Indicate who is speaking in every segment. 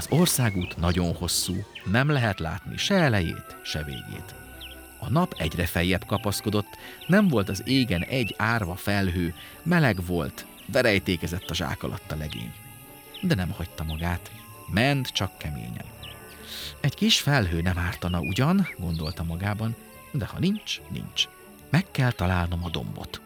Speaker 1: Az országút nagyon hosszú, nem lehet látni se elejét, se végét. A nap egyre feljebb kapaszkodott, nem volt az égen egy árva felhő, meleg volt, verejtékezett a zsák alatt a legény. De nem hagyta magát, ment csak keményen. Egy kis felhő nem ártana ugyan, gondolta magában, de ha nincs, nincs. Meg kell találnom a dombot.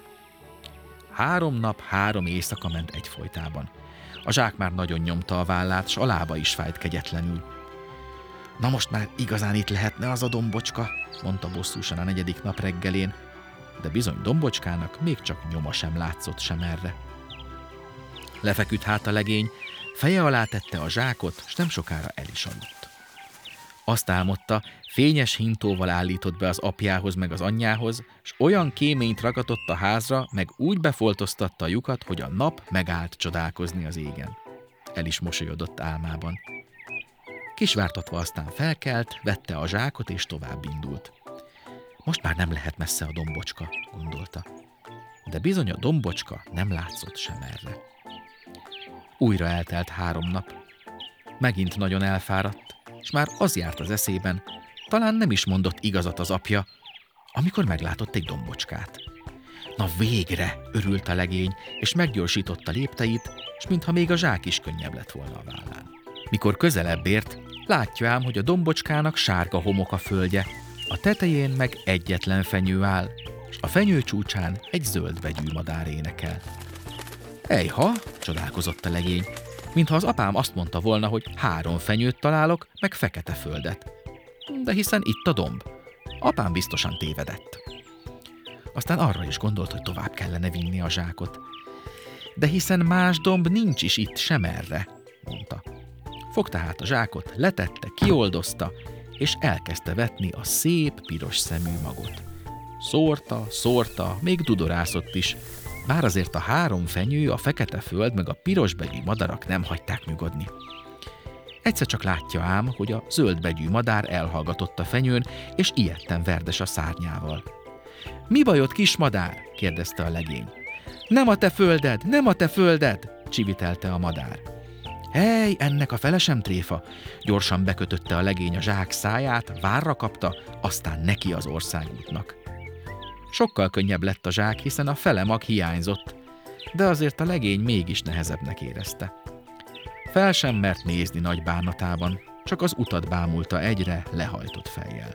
Speaker 1: 3 nap, 3 éjszaka ment egyfolytában. A zsák már nagyon nyomta a vállát, s a lába is fájt kegyetlenül. Na most már igazán itt lehetne az a dombocska, mondta bosszúsan a 4. nap reggelén, de bizony dombocskának még csak nyoma sem látszott sem erre. Lefeküdt hát a legény, feje alá tette a zsákot, s nem sokára el is aludt. Azt álmodta, fényes hintóval állított be az apjához meg az anyjához, s olyan kéményt ragatott a házra, meg úgy befoltoztatta a lyukat, hogy a nap megállt csodálkozni az égen. El is mosolyodott álmában. Kisvártatva aztán felkelt, vette a zsákot és tovább indult. Most már nem lehet messze a dombocska, gondolta. De bizony a dombocska nem látszott sem erre. Újra eltelt 3 nap. Megint nagyon elfáradt, és már az járt az eszében, talán nem is mondott igazat az apja, amikor meglátott egy dombocskát. Na végre, örült a legény, és meggyorsította lépteit, s mintha még a zsák is könnyebb lett volna a vállán. Mikor közelebb ért, látja ám, hogy a dombocskának sárga homok a földje, a tetején meg egyetlen fenyő áll, s a fenyő csúcsán egy zöldbegyű madár énekel. Ejha, csodálkozott a legény, mintha az apám azt mondta volna, hogy 3 fenyőt találok, meg fekete földet. De hiszen itt a domb. Apám biztosan tévedett. Aztán arra is gondolt, hogy tovább kellene vinni a zsákot. De hiszen más domb nincs is itt sem erre, mondta. Fogta hát a zsákot, letette, kioldozta, és elkezdte vetni a szép, piros szemű magot. Szórta, még dudorászott is, bár azért a 3 fenyő, a fekete föld meg a pirosbegyű madarak nem hagyták nyugodni. Egyszer csak látja ám, hogy a zöldbegyű madár elhallgatott a fenyőn, és ijedten verdes a szárnyával. Mi bajod, kis madár? kérdezte a legény. Nem a te földed, nem a te földed, csivitelte a madár. Hely, ennek a fele sem tréfa! Gyorsan bekötötte a legény a zsák száját, várra kapta, aztán neki az országútnak. Sokkal könnyebb lett a zsák, hiszen a fele mag hiányzott, de azért a legény mégis nehezebbnek érezte. Fel sem mert nézni nagy bánatában, csak az utat bámulta egyre lehajtott fejjel.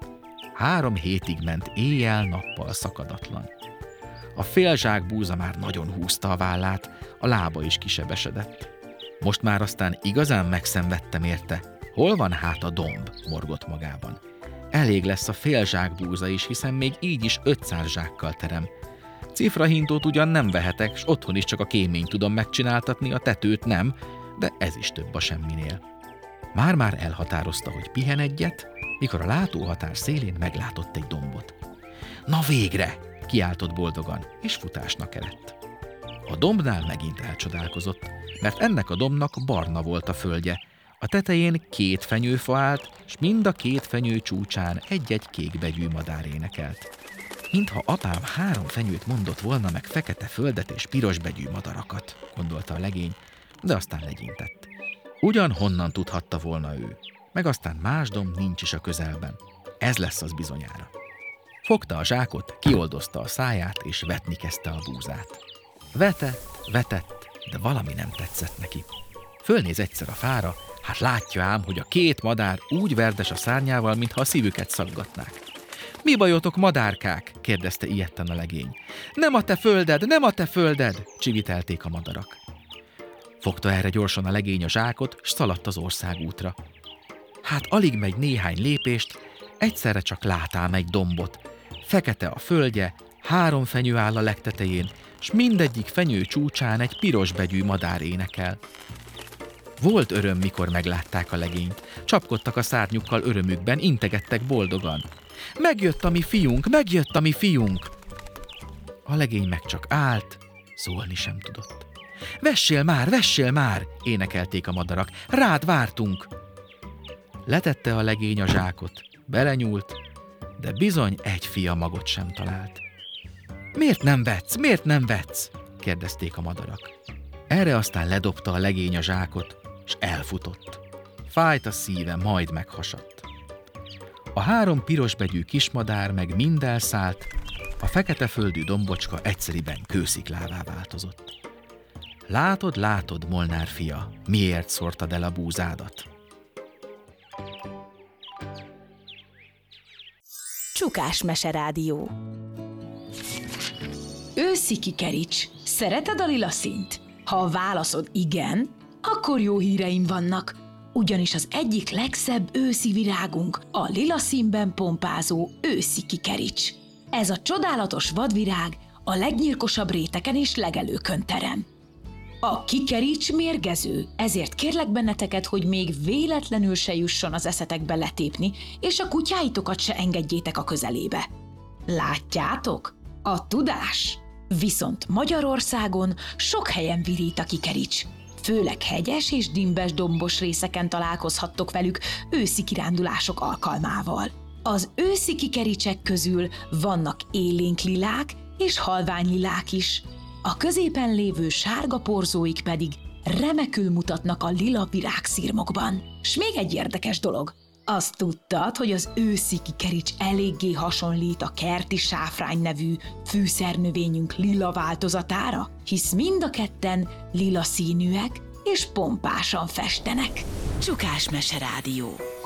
Speaker 1: 3 hétig ment éjjel-nappal szakadatlan. A fél zsák búza már nagyon húzta a vállát, a lába is kisebesedett. Most már aztán igazán megszenvedtem érte. Hol van hát a domb? Morgott magában. Elég lesz a fél zsák búza is, hiszen még így is 500 zsákkal terem. Cifrahintót ugyan nem vehetek, s otthon is csak a kéményt tudom megcsináltatni, a tetőt nem, de ez is több a semminél. Már elhatározta, hogy pihen egyet, mikor a látóhatár szélén meglátott egy dombot. Na végre! Kiáltott boldogan, és futásnak eredt. A dombnál megint elcsodálkozott, mert ennek a dombnak barna volt a földje. A tetején 2 fenyőfa állt, s mind a 2 fenyő csúcsán egy-egy kékbegyű madár énekelt. Mintha apám 3 fenyőt mondott volna, meg fekete földet és pirosbegyű madarakat, gondolta a legény, de aztán legyintett. Ugyan honnan tudhatta volna ő, meg aztán más domb nincs is a közelben. Ez lesz az bizonyára. Fogta a zsákot, kioldozta a száját, és vetni kezdte a búzát. Vetett, de valami nem tetszett neki. Fölnéz egyszer a fára, hát látja ám, hogy a 2 madár úgy verdes a szárnyával, mintha a szívüket szaggatnák. Mi bajotok, madárkák? kérdezte ijedten a legény. Nem a te földed, nem a te földed, csivitelték a madarak. Fogta erre gyorsan a legény a zsákot, s szaladt az országútra. Hát alig megy néhány lépést, egyszerre csak lát ám egy dombot. Fekete a földje, 3 fenyő áll a legtetején, s mindegyik fenyő csúcsán egy pirosbegyű madár énekel. Volt öröm, mikor meglátták a legényt. Csapkodtak a szárnyukkal örömükben, integettek boldogan. Megjött a mi fiunk, megjött a mi fiunk! A legény meg csak állt, szólni sem tudott. Vessél már, énekelték a madarak, rád vártunk! Letette a legény a zsákot, belenyúlt, de bizony egy fia magot sem talált. Miért nem vetsz? kérdezték a madarak. Erre aztán ledobta a legény a zsákot, s elfutott. Fájt a szíve, majd meghasadt. A 3 pirosbegyű kismadár meg mind elszállt, a fekete földű dombocska egyszeriben kősziklává változott. Látod, látod, Molnár fia, miért szórtad el a búzádat?
Speaker 2: Csukás Meserádió.
Speaker 3: Őszi kikerics, szereted a lila színt? Ha a válaszod igen, akkor jó híreim vannak, ugyanis az egyik legszebb őszi virágunk a lila színben pompázó őszi kikerics. Ez a csodálatos vadvirág a legnyírkosabb réteken és legelőkön terem. A kikerics mérgező, ezért kérlek benneteket, hogy még véletlenül se jusson az eszetekbe letépni, és a kutyáitokat se engedjétek a közelébe. Látjátok? A tudás! Viszont Magyarországon sok helyen virít a kikerics. Főleg hegyes és dimbes dombos részeken találkozhattok velük őszi kirándulások alkalmával. Az őszi kikericsek közül vannak élénk lilák és halvány lilák is. A középen lévő sárga porzóik pedig remekül mutatnak a lila virágszirmokban. S még egy érdekes dolog. Azt tudtad, hogy az őszi kikerics eléggé hasonlít a kerti sáfrány nevű fűszernövényünk lila változatára? Hisz mind a ketten lila színűek és pompásan festenek.
Speaker 2: Csukás Meserádió.